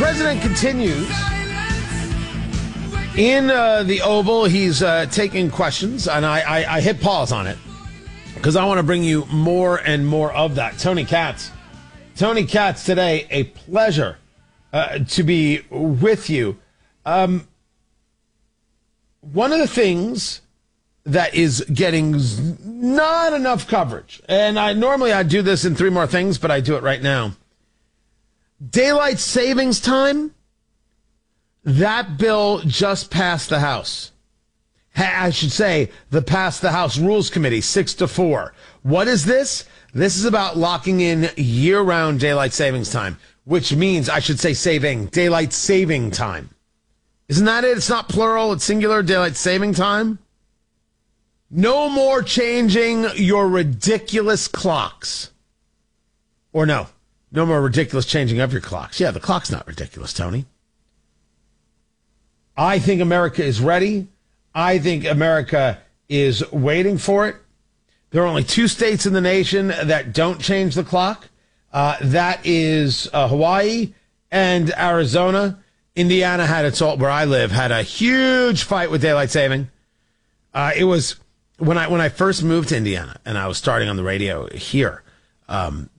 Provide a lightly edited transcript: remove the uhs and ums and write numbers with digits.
president continues in the Oval. He's taking questions, and I hit pause on it because I want to bring you more and more of that. Tony Katz today, a pleasure to be with you. One of the things that is getting not enough coverage, and I do this in three more things, but I do it right now. Daylight savings time, that bill just passed the House. I should say, passed the House Rules Committee, 6-4. What is this? This is about locking in year-round daylight savings time, which means, I should say daylight saving time. Isn't that it? It's not plural, it's singular, daylight saving time. No more changing your ridiculous clocks. Or no more ridiculous changing of your clocks. Yeah, the clock's not ridiculous, Tony. I think America is ready. I think America is waiting for it. There are only two states in the nation that don't change the clock. That is Hawaii and Arizona. Indiana where I live, had a huge fight with daylight saving. It was when I first moved to Indiana and I was starting on the radio here.